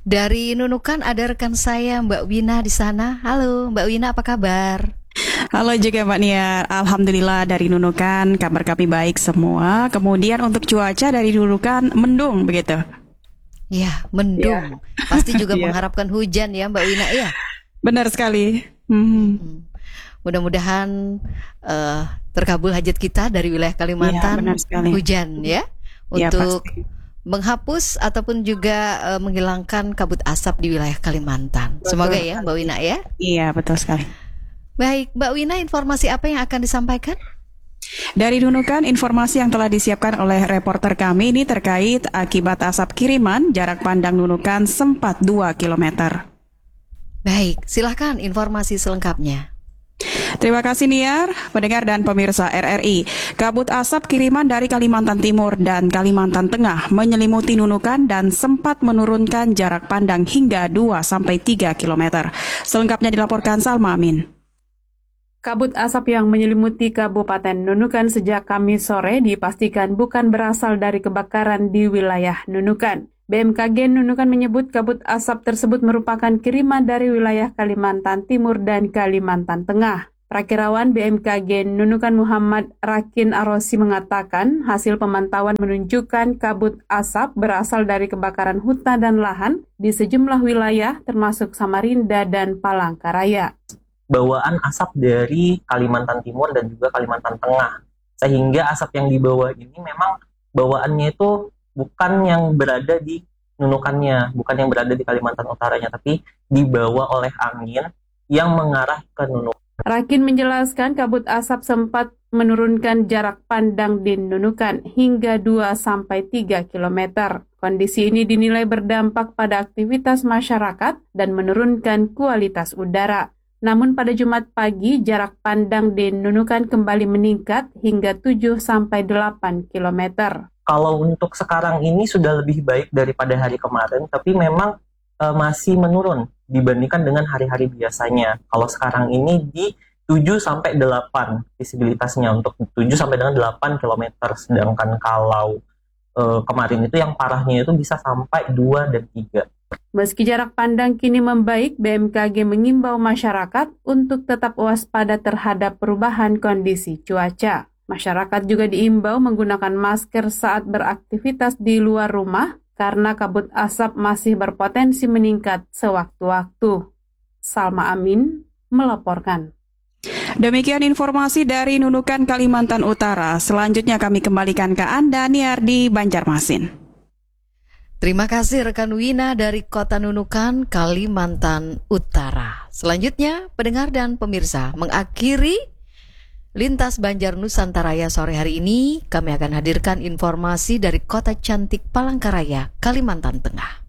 Dari Nunukan ada rekan saya Mbak Wina di sana. Halo Mbak Wina, apa kabar? Halo juga Mbak Niar, Alhamdulillah dari Nunukan, kabar kami baik semua. Kemudian untuk cuaca dari Nunukan mendung begitu. Ya, mendung. Pasti juga Iya. mengharapkan hujan ya Mbak Wina ya. Benar sekali. Mudah-mudahan terkabul hajat kita dari wilayah Iya, Kalimantan, benar sekali. hujan ya, Iya, untuk pasti. menghapus ataupun juga menghilangkan kabut asap di wilayah Kalimantan. Semoga Betul ya sekali. Mbak Wina ya. Iya, betul sekali. Baik, Mbak Wina, informasi apa yang akan disampaikan? Dari Nunukan, informasi yang telah disiapkan oleh reporter kami ini terkait akibat asap kiriman, jarak pandang Nunukan sempat 2 kilometer. Baik, silahkan informasi selengkapnya. Terima kasih Niar, pendengar dan pemirsa RRI. Kabut asap kiriman dari Kalimantan Timur dan Kalimantan Tengah menyelimuti Nunukan dan sempat menurunkan jarak pandang hingga 2-3 km. Selengkapnya dilaporkan Salma Amin. Kabut asap yang menyelimuti Kabupaten Nunukan sejak Kamis sore dipastikan bukan berasal dari kebakaran di wilayah Nunukan. BMKG Nunukan menyebut kabut asap tersebut merupakan kiriman dari wilayah Kalimantan Timur dan Kalimantan Tengah. Prakirawan BMKG Nunukan Muhammad Rakin Arosi mengatakan hasil pemantauan menunjukkan kabut asap berasal dari kebakaran hutan dan lahan di sejumlah wilayah termasuk Samarinda dan Palangkaraya. Bawaan asap dari Kalimantan Timur dan juga Kalimantan Tengah. Sehingga asap yang dibawa ini memang bawaannya itu bukan yang berada di Nunukannya, bukan yang berada di Kalimantan Utaranya, tapi dibawa oleh angin yang mengarah ke Nunukan. Rakin menjelaskan kabut asap sempat menurunkan jarak pandang di Nunukan hingga 2-3 km. Kondisi ini dinilai berdampak pada aktivitas masyarakat dan menurunkan kualitas udara. Namun pada Jumat pagi, jarak pandang di Nunukan kembali meningkat hingga 7-8 km. Kalau untuk sekarang ini sudah lebih baik daripada hari kemarin, tapi memang masih menurun dibandingkan dengan hari-hari biasanya. Kalau sekarang ini di 7-8 visibilitasnya untuk 7 dengan 8 km, sedangkan kalau kemarin itu yang parahnya itu bisa sampai 2 dan 3. Meski jarak pandang kini membaik, BMKG mengimbau masyarakat untuk tetap waspada terhadap perubahan kondisi cuaca. Masyarakat juga diimbau menggunakan masker saat beraktivitas di luar rumah karena kabut asap masih berpotensi meningkat sewaktu-waktu. Salma Amin melaporkan. Demikian informasi dari Nunukan, Kalimantan Utara. Selanjutnya kami kembalikan ke Anda, Niar, di Banjarmasin. Terima kasih rekan Wina dari Kota Nunukan, Kalimantan Utara. Selanjutnya, pendengar dan pemirsa, mengakhiri Lintas Banjar Nusantara sore hari ini, kami akan hadirkan informasi dari Kota Cantik Palangkaraya, Kalimantan Tengah.